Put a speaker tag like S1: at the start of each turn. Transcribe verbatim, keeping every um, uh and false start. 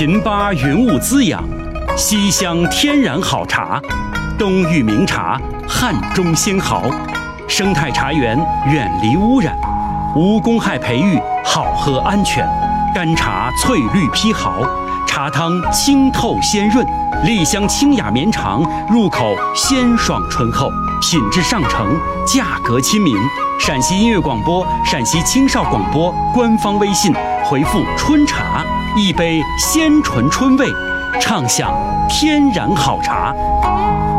S1: 秦巴云雾滋养，西乡天然好茶，东域名茶，汉中鲜毫。生态茶园远离污染，无公害培育，好喝安全。干茶翠绿披毫，茶汤清透鲜润，丽香清雅绵长，入口鲜爽醇厚，品质上乘，价格亲民。陕西音乐广播、陕西青少广播官方微信回复“春茶”，一杯鲜醇春味，畅享天然好茶。